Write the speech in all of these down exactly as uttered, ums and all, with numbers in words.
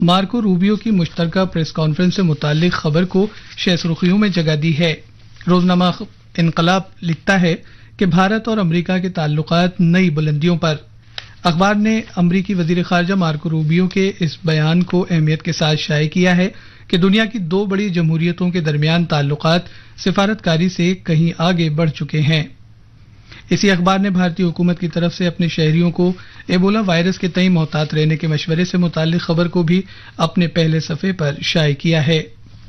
Marco Rubio کی مشترکہ press conference سے متعلق خبر کو شہ سرخیوں میں جگہ دی ہے۔ روزنامہ انقلاب لکھتا ہے کہ بھارت اور امریکہ کے تعلقات نئی بلندیوں پر۔ اخبار نے امریکی وزیر خارجہ مارکو روبیو کے اس بیان کو اہمیت کے ساتھ شائع کیا ہے کہ دنیا کی دو بڑی جمہوریتوں کے درمیان تعلقات سفارتکاری سے کہیں آگے بڑھ چکے ہیں۔ اسی اخبار نے بھارتی حکومت کی طرف سے اپنے شہریوں کو ایبولا وائرس کے تئیں محتاط رہنے کے مشورے سے متعلق خبر کو بھی اپنے پہلے صفحے پر شائع کیا ہے۔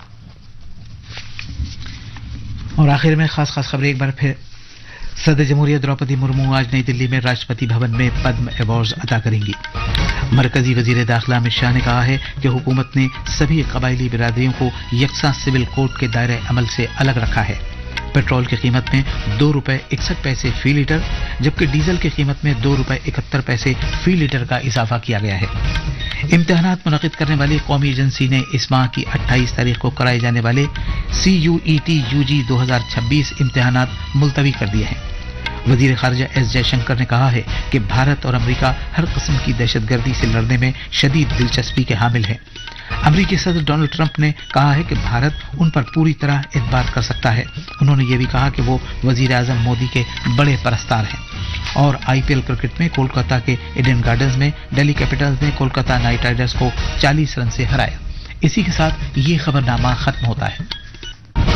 اور آخر میں خاص خاص خبریں ایک بار پھر۔ صدر جمہوریہ دروپدی مرمو آج نئی دلی میں راشٹرپتی بھون میں پدم ایوارڈز عطا کریں گی۔ مرکزی وزیر داخلہ امت شاہ نے کہا ہے کہ حکومت نے سبھی قبائلی برادریوں کو یکساں سول کوڈ کے دائرہ عمل سے الگ رکھا ہے۔ پیٹرول کی قیمت میں دو روپے اکسٹھ پیسے فی لیٹر جبکہ ڈیزل کی قیمت میں دو روپے اکہتر پیسے فی لیٹر کا اضافہ کیا گیا ہے۔ امتحانات منعقد کرنے والی قومی ایجنسی نے اس ماہ کی اٹھائیس تاریخ کو کرائے جانے والے سی یو ای ٹی یو جی دو ہزار چھبیس امتحانات ملتوی کر دیے ہیں۔ وزیر خارجہ ایس جے شنکر نے کہا ہے کہ بھارت اور امریکہ ہر قسم کی دہشت گردی سے لڑنے میں شدید دلچسپی کے حامل ہیں۔ امریکی صدر ڈونلڈ ٹرمپ نے کہا ہے کہ بھارت ان پر پوری طرح اعتماد کر سکتا ہے۔ انہوں نے یہ بھی کہا کہ وہ وزیر اعظم مودی کے بڑے پرستار ہیں۔ اور آئی پی ایل کرکٹ میں کولکاتہ کے ایڈن گارڈنز میں ڈیلی کیپٹلز نے کولکاتہ نائٹ رائڈرز کو چالیس رن سے ہرایا۔ اسی کے ساتھ یہ خبرنامہ ختم ہوتا ہے۔